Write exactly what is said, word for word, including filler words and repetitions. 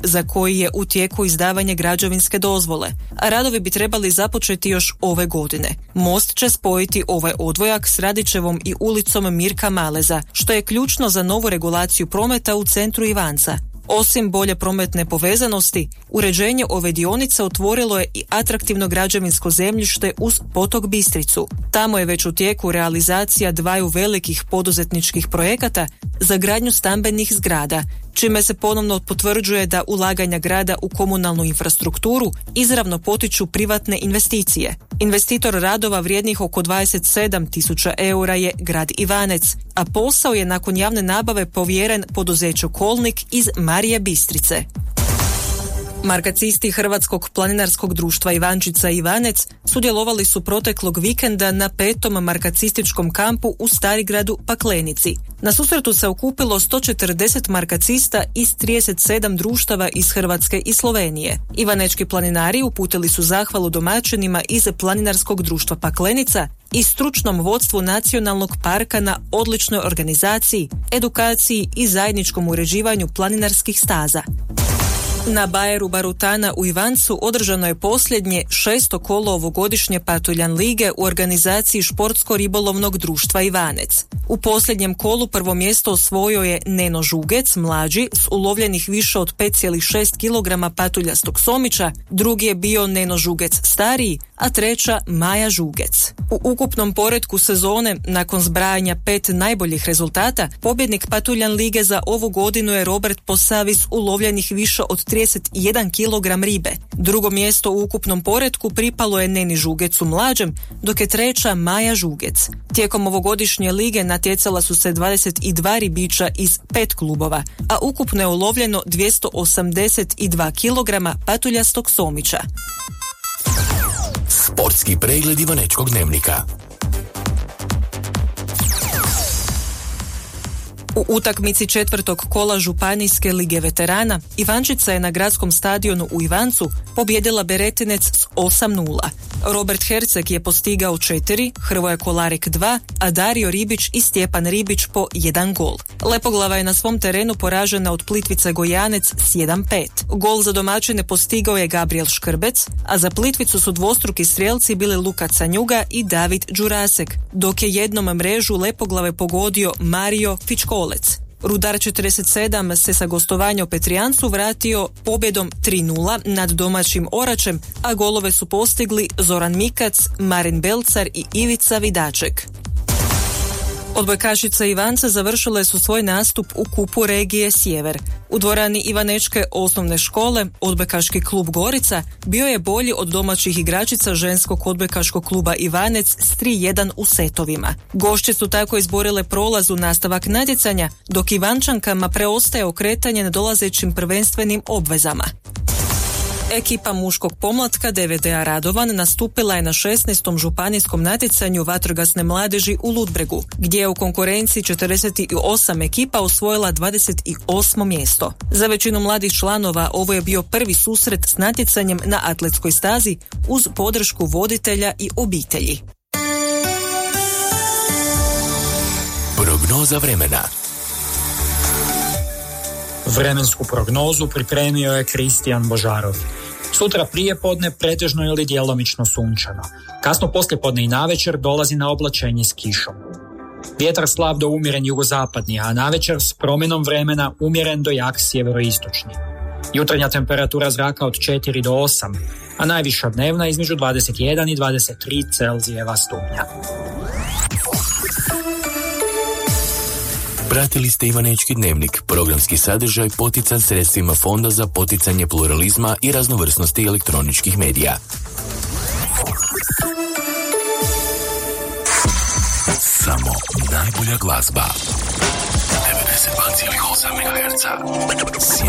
za koji je u tijeku izdavanje građevinske dozvole, a radovi bi trebali započeti još ove godine. Most će spojiti ovaj odvojak s Radićevom i ulicom Mirka Maleza, što je ključno za novu regulaciju prometa u centru Ivanca. Osim bolje prometne povezanosti, uređenje ove dionice otvorilo je i atraktivno građevinsko zemljište uz potok Bistricu. Tamo je već u tijeku realizacija dvaju velikih poduzetničkih projekata za gradnju stambenih zgrada, čime se ponovno potvrđuje da ulaganja grada u komunalnu infrastrukturu izravno potiču privatne investicije. Investitor radova vrijednih oko dvadeset sedam tisuća eura je grad Ivanec, a posao je nakon javne nabave povjeren poduzeću Kolnik iz Marije Bistrice. Markacisti Hrvatskog planinarskog društva Ivančica i Ivanec sudjelovali su proteklog vikenda na petom markacističkom kampu u Starigradu Paklenici. Na susretu se okupilo sto četrdeset markacista iz trideset sedam društava iz Hrvatske i Slovenije. Ivanečki planinari uputili su zahvalu domaćinima iz Planinarskog društva Paklenica i stručnom vodstvu nacionalnog parka na odličnoj organizaciji, edukaciji i zajedničkom uređivanju planinarskih staza. Na Bajeru Barutana u Ivancu održano je posljednje šesto kolo ovogodišnje Patuljan lige u organizaciji Športsko-ribolovnog društva Ivanec. U posljednjem kolu prvo mjesto osvojio je Neno Žugec, mlađi, s ulovljenih više od pet zarez šest kilograma patuljastog somića, drugi je bio Neno Žugec stariji, a treća Maja Žugec. U ukupnom poretku sezone, nakon zbrajanja pet najboljih rezultata, pobjednik Patuljan lige za ovu godinu je Robert Posavis ulovljenih više od trideset jedan kilogram ribe. Drugo mjesto u ukupnom poretku pripalo je Neni Žugecu mlađem, dok je treća Maja Žugec. Tijekom ovogodišnje lige natjecala su se dvadeset dva ribiča iz pet klubova, a ukupno je ulovljeno dvjesto osamdeset dva kilograma patuljastog somića. Sportski pregled Ivanečkog dnevnika. U utakmici četvrtog kola Županijske lige veterana Ivančica je na gradskom stadionu u Ivancu pobijedila Beretinec s osam nula. Robert Herceg je postigao četiri, Hrvoje Kolarek dva, a Dario Ribić i Stjepan Ribić po jedan gol. Lepoglava je na svom terenu poražena od Plitvice Gojanec s jedan pet. Gol za domaćine postigao je Gabriel Škrbec, a za Plitvicu su dvostruki strijelci bili Luka Canjuga i David Đurasek, dok je jednom mrežu Lepoglave pogodio Mario Fičkolec. Rudar četrdeset sedam se sa gostovanja u Petrijancu vratio pobjedom tri nula nad domaćim Oračem, a golove su postigli Zoran Mikac, Marin Belcar i Ivica Vidaček. Odbojkašice Ivanca završile su svoj nastup u kupu regije Sjever. U dvorani Ivanečke osnovne škole odbojkaški klub Gorica bio je bolji od domaćih igračica ženskog odbojkaškog kluba Ivanec s tri jedan u setovima. Gošće su tako izborile prolaz u nastavak natjecanja, dok Ivančankama preostaje okretanje na dolazećim prvenstvenim obvezama. Ekipa muškog pomlatka D V D A Radovan nastupila je na šesnaestom županijskom natjecanju vatrogasne mladeži u Ludbregu, gdje je u konkurenciji četrdeset osam ekipa osvojila dvadeset osmo mjesto. Za većinu mladih članova ovo je bio prvi susret s natjecanjem na atletskoj stazi uz podršku voditelja i obitelji. Prognoza vremena. Vremensku prognozu pripremio je Kristijan Božarov. Sutra prije podne pretežno ili djelomično sunčano. Kasno poslijepodne i navečer dolazi na oblačenje s kišom. Vjetar slab do umjeren jugozapadni, a navečer s promjenom vremena umjeren do jak sjeveroistočni. Jutarnja temperatura zraka od četiri do osam, a najviša dnevna između dvadeset jedan i dvadeset tri Celzijeva stupnja. Pratili ste Ivanečki dnevnik, programski sadržaj potican sredstvima Fonda za poticanje pluralizma i raznovrsnosti elektroničkih medija. Samo najbolja glazba. devedeset dva zarez osam megaherca.